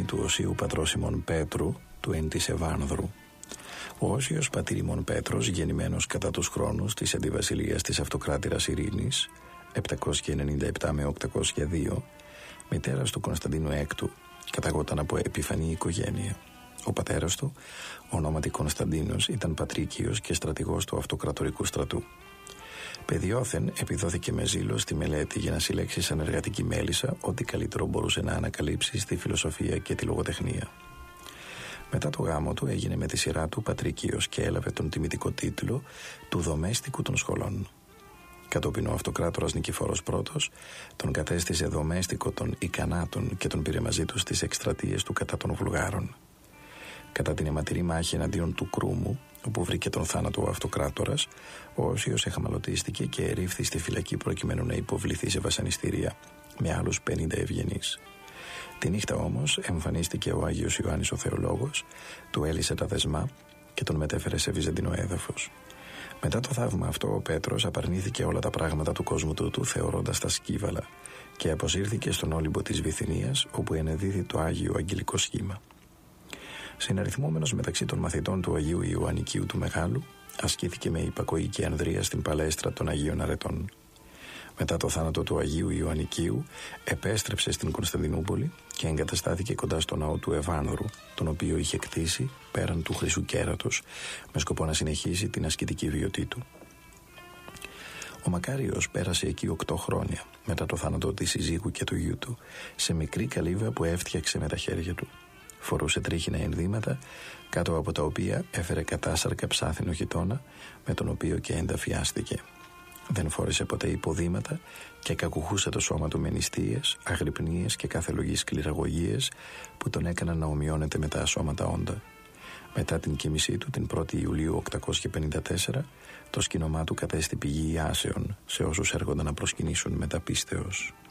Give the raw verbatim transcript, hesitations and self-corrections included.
του Οσίου Πατρός ημών Πέτρου, του εν της Ευάνδρου. Ο Όσιος πατήρ ημών Πέτρος, γεννημένος κατά τους χρόνους της αντιβασιλείας της Αυτοκράτηρας Ειρήνης, επτακόσια ενενήντα επτά με οκτακόσια δύο, μητέρας του Κωνσταντίνου Έκτου, καταγόταν από επιφανή οικογένεια. Ο πατέρας του, ονόματι Κωνσταντίνος, ήταν πατρίκιος και στρατηγός του Αυτοκρατορικού στρατού. Παιδιόθεν επιδόθηκε με ζήλο στη μελέτη για να συλλέξει σαν εργατική μέλισσα ό,τι καλύτερο μπορούσε να ανακαλύψει στη φιλοσοφία και τη λογοτεχνία. Μετά το γάμο του έγινε με τη σειρά του πατρίκιος και έλαβε τον τιμητικό τίτλο του δομέστικου των σχολών. Κατόπιν ο Αυτοκράτορας Νικηφόρος Πρώτος τον κατέστησε δομέστικο των Ικανάτων και τον πήρε μαζί του στις εκστρατείες του κατά των Βουλγάρων. Κατά την αιματηρή μάχη εναντίον του Κρούμου, όπου βρήκε τον θάνατο ο Αυτοκράτορας, ο Όσιος εχμαλωτίστηκε και ερήφθη στη φυλακή προκειμένου να υποβληθεί σε βασανιστήρια με άλλους πενήντα ευγενείς. Τη νύχτα όμως εμφανίστηκε ο Άγιος Ιωάννης ο Θεολόγος, του έλυσε τα δεσμά και τον μετέφερε σε βυζαντινό έδαφος. Μετά το θαύμα αυτό, ο Πέτρος απαρνήθηκε όλα τα πράγματα του κόσμου τούτου, θεωρώντας τα σκύβαλα, και αποσύρθηκε στον Όλυμπο της Βυθινίας, όπου ενεδίδη το Άγιο Αγγελικό Σχήμα. Συναριθμόμενος μεταξύ των μαθητών του Αγίου Ιωαννικίου του Μεγάλου, ασκήθηκε με υπακοή και ανδρεία στην παλέστρα των Αγίων Αρετών. Μετά το θάνατο του Αγίου Ιωαννικίου, επέστρεψε στην Κωνσταντινούπολη και εγκαταστάθηκε κοντά στο ναό του Ευάνδρου, τον οποίο είχε κτίσει πέραν του Χρυσού Κέρατος, με σκοπό να συνεχίσει την ασκητική βιωτή του. Ο Μακάριος πέρασε εκεί οκτώ χρόνια, μετά το θάνατο της συζύγου και του γιού του, σε μικρή καλύβα που έφτιαξε με τα χέρια του. Φορούσε τρίχινα ενδύματα, κάτω από τα οποία έφερε κατάσαρκα ψάθινο χιτώνα, με τον οποίο και ενταφιάστηκε. Δεν φόρεσε ποτέ υποδήματα και κακουχούσε το σώμα του με νηστείες, αγρυπνίες και κάθε λογής σκληραγωγίες που τον έκαναν να ομοιώνεται με τα ασώματα όντα. Μετά την κοίμησή του την πρώτη Ιουλίου οκτακόσια πενήντα τέσσερα, το σκήνομά του κατέστη πηγή ιάσεων σε όσους έρχονταν να προσκυνήσουν μεταπίστεως.